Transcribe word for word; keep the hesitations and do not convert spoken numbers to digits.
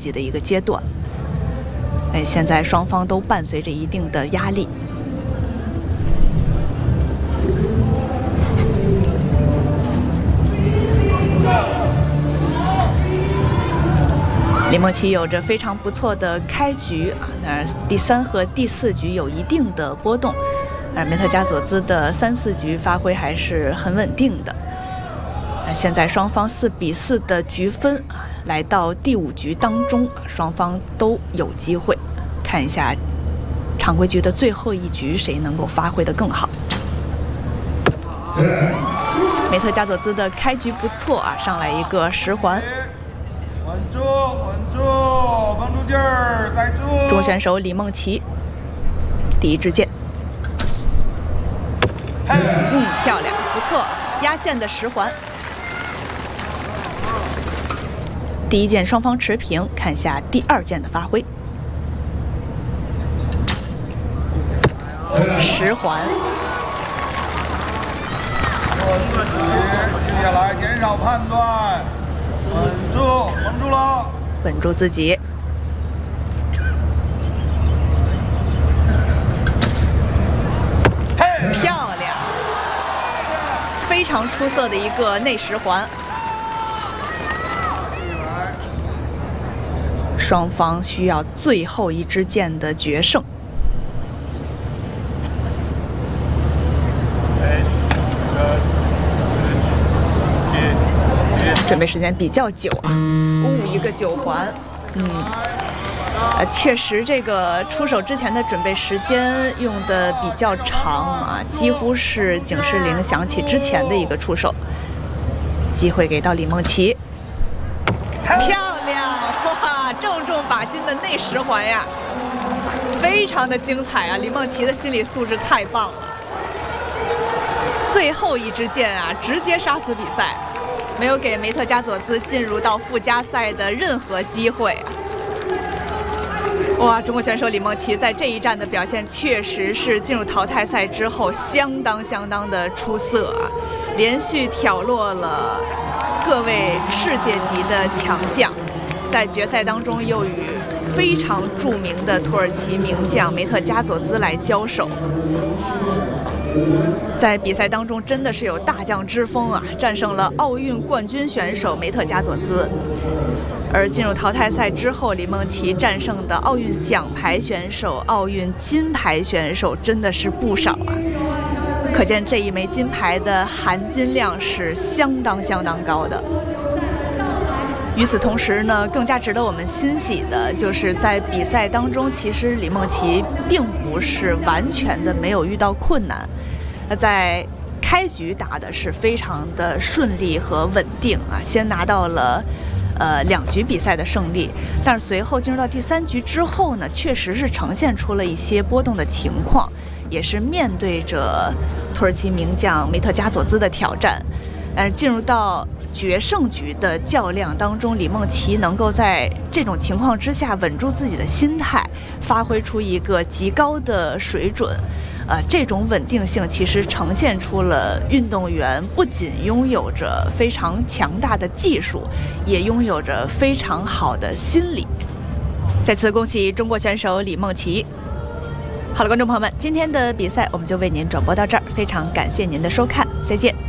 级的一个阶段。哎，现在双方都伴随着一定的压力。李梦琪有着非常不错的开局啊，那第三和第四局有一定的波动，而梅特加佐兹的三四局发挥还是很稳定的。现在双方四比四的局分啊，来到第五局当中，双方都有机会。看一下常规局的最后一局，谁能够发挥得更好？梅特加佐兹的开局不错啊，上来一个十环。 稳住，稳住，绷住劲儿，带住。 中国选手李梦琪，第一支箭。嗯，漂亮，不错，压线的十环。第一箭双方持平，看一下第二箭的发挥。十环。 稳住自己，接下来减少判断。稳住，绷住了， 稳住自己。漂亮，非常出色的一个内十环。双方需要最后一支箭的决胜。准备时间比较久啊，呜，一个九环，嗯，呃，确实这个出手之前的准备时间用的比较长啊，几乎是警示铃响起之前的一个出手。机会给到李梦琪，漂亮，哇，正中靶心的内十环呀，非常的精彩啊！李梦琪的心理素质太棒了，最后一支箭啊，直接杀死比赛。没有给梅特加佐兹进入到附加赛的任何机会。哇，中国选手李梦琪在这一战的表现确实是进入淘汰赛之后相当相当的出色啊，连续挑落了各位世界级的强将，在决赛当中又与非常著名的土耳其名将梅特加佐兹来交手。在比赛当中真的是有大将之风啊，战胜了奥运冠军选手梅特加佐兹。而进入淘汰赛之后，李梦琪战胜的奥运奖牌选手、奥运金牌选手真的是不少啊，可见这一枚金牌的含金量是相当相当高的。与此同时呢，更加值得我们欣喜的就是在比赛当中，其实李梦琪并不是完全的没有遇到困难。那在开局打的是非常的顺利和稳定啊，先拿到了呃两局比赛的胜利，但是随后进入到第三局之后呢，确实是呈现出了一些波动的情况，也是面对着土耳其名将梅特加佐兹的挑战。但是进入到决胜局的较量当中，李梦琪能够在这种情况之下稳住自己的心态，发挥出一个极高的水准。呃，这种稳定性其实呈现出了运动员不仅拥有着非常强大的技术，也拥有着非常好的心理。再次恭喜中国选手李梦琪。好了，观众朋友们，今天的比赛我们就为您转播到这儿，非常感谢您的收看，再见。